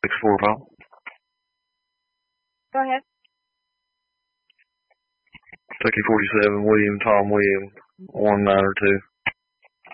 6-4 pal. Go ahead. Kentucky 47, William, Tom William, 1902.